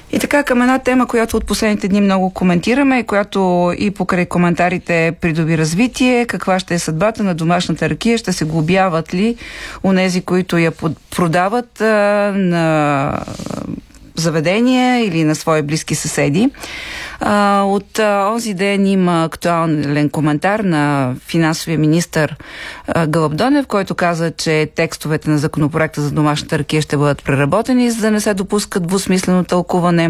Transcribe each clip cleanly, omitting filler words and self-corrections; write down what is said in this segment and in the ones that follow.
И така, към една тема, която от последните дни много коментираме, която и покрай коментарите придоби развитие. Каква ще е съдбата на домашната ракия? Ще се глобяват ли онези, които я продават на заведения или на свои близки съседи? От онзи ден има актуален коментар на финансовия министър Гълъб Донев, който каза, че текстовете на законопроекта за домашната ракия ще бъдат преработени, за да не се допускат двусмислено тълкуване.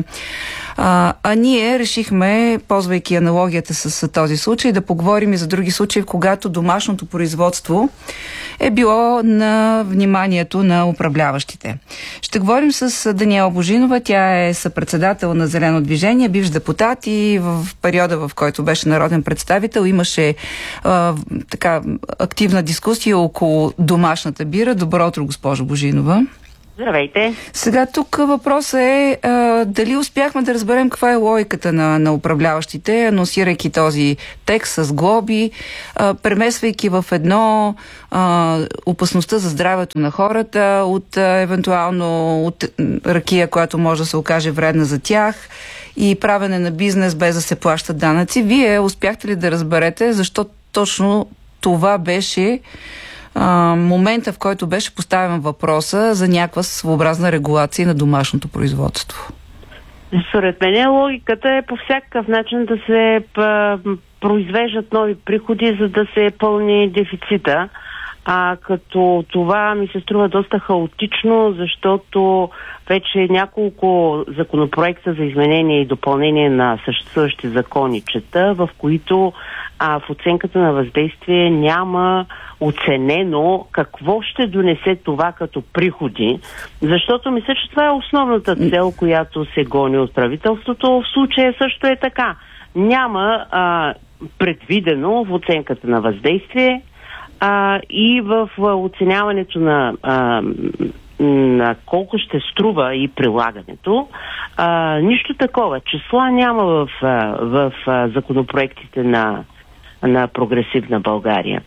А ние решихме, ползвайки аналогията с този случай, да поговорим и за други случаи, когато домашното производство е било на вниманието на управляващите. Ще говорим с Даниела Божинова. Тя е съпредседател на Зелено движение, бивш депутат, и в периода, в който беше народен представител, имаше така активна дискусия около домашната бира. Добро утро, госпожо Божинова. Здравейте. Сега тук въпросът е дали успяхме да разберем каква е логиката на управляващите, анонсирайки този текст с глоби, премесвайки в едно опасността за здравето на хората от евентуално от ракия, която може да се окаже вредна за тях, и правене на бизнес без да се плащат данъци. Вие успяхте ли да разберете защо точно това беше момента, в който беше поставен въпроса за някаква своеобразна регулация на домашното производство? Според мен логиката е по всякакъв начин да се произвеждат нови приходи, за да се пълни дефицита. Като това ми се струва доста хаотично, защото вече няколко законопроекта за изменение и допълнение на съществуващи закони чета, в които в оценката на въздействие няма оценено какво ще донесе това като приходи, защото мисля, че това е основната цел, която се гони от правителството. В случая също е така. Няма предвидено в оценката на въздействие и в оценяването на колко ще струва и прилагането. Нищо такова. Числа няма в законопроектите на Прогресивна България.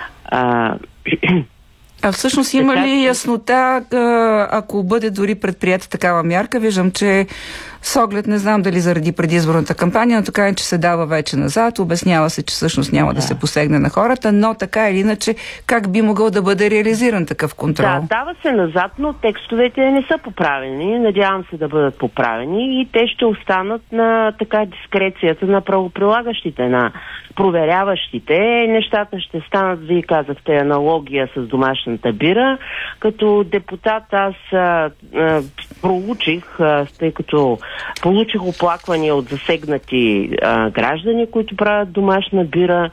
Всъщност има ли яснота, ако бъде дори предприета такава мярка? Виждам, че с оглед, не знам дали заради предизборната кампания, но така е, че се дава вече назад. Обяснява се, че всъщност няма да се посегне на хората, но така или иначе, как би могъл да бъде реализиран такъв контрол? Да, дава се назад, но текстовете не са поправени. Надявам се да бъдат поправени и те ще останат на така дискрецията на правоприлагащите, на проверяващите. Нещата ще станат, вие казахте, аналогия с домашната бира. Като депутат аз проучих, тъй като получих оплаквания от засегнати граждани, които правят домашна бира,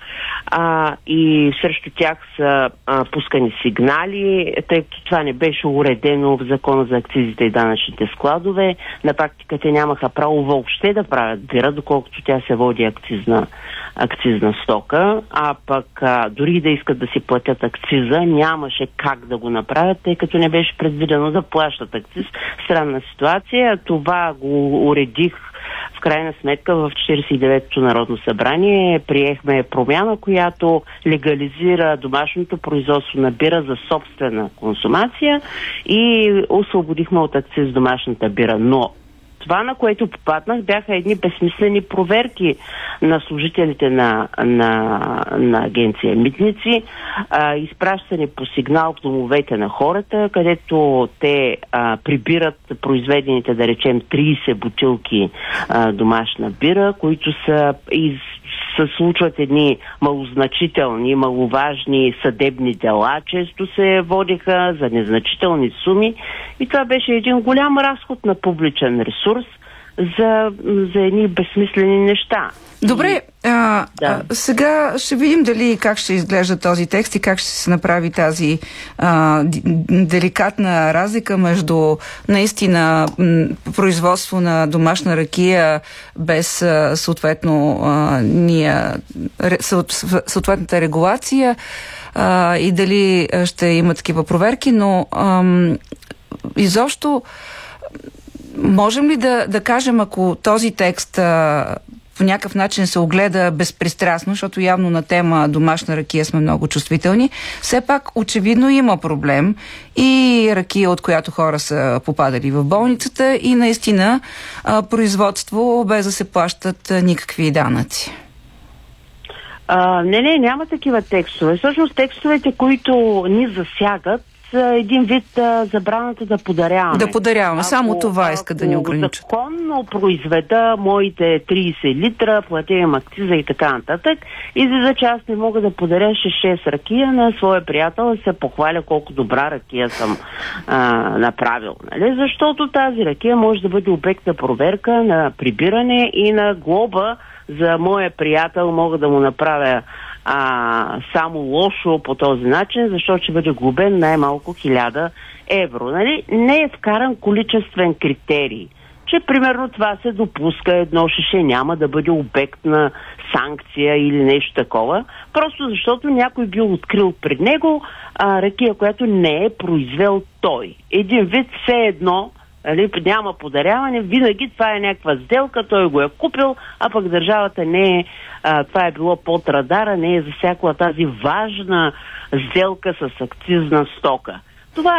и срещу тях са пускани сигнали, тъй като това не беше уредено в Закона за акцизите и данъчните складове. На практика те нямаха право въобще да правят бира, доколкото тя се води акцизна стока, а пък дори да искат да си платят акциза, нямаше как да го направят, тъй като не беше предвидено да плащат акциз. Странна ситуация. Това го уредих в крайна сметка в 49-то Народно събрание. Приехме промяна, която легализира домашното производство на бира за собствена консумация и освободихме от акциз домашната бира. Но това, на което попаднах, бяха едни безсмислени проверки на служителите на агенция Митници, изпращани по сигнал в домовете на хората, където те прибират произведените, да речем, 30 бутилки домашна бира, които се случват едни малозначителни, маловажни съдебни дела, често се водиха за незначителни суми и това беше един голям разход на публичен ресурс за едни безсмислени неща. Добре, сега ще видим дали как ще изглежда този текст и как ще се направи тази деликатна разлика между наистина производство на домашна ракия без съответната регулация и дали ще има такива проверки, но изобщо можем ли да кажем, ако този текст по някакъв начин се огледа безпристрастно, защото явно на тема домашна ракия сме много чувствителни. Все пак очевидно има проблем и ракия, от която хора са попадали в болницата, и наистина производство без да се плащат никакви данъци. Не, няма такива текстове. Всъщност текстовете, които ни засягат, един вид забраната да подаряваме. Да подаряваме. Само това иска да ни ограничат. Законно произведа моите 30 литра, платим акциза и така нататък, излиза, че аз не мога да подаря 6 ракия на своя приятел да се похваля колко добра ракия съм направил. Нали? Защото тази ракия може да бъде обект на проверка, на прибиране и на глоба. За моя приятел мога да му направя само лошо по този начин, защото ще бъде глобен най-малко 1000 евро. Нали? Не е вкаран количествен критерий, че примерно това се допуска, едно шише няма да бъде обект на санкция или нещо такова, просто защото някой бил открил пред него ракия, която не е произвел той. Един вид все едно, няма подаряване, винаги това е някаква сделка, той го е купил, а пък държавата не е, това е било под радара, не е засякла тази важна сделка с акцизна стока.